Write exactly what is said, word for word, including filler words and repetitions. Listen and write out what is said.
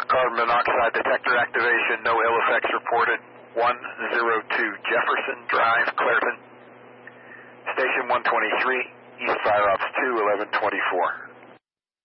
carbon monoxide detector activation, no ill effects reported. one oh two Jefferson Drive, Clairton. Station one twenty-three, East Fire Ops two, eleven twenty-four.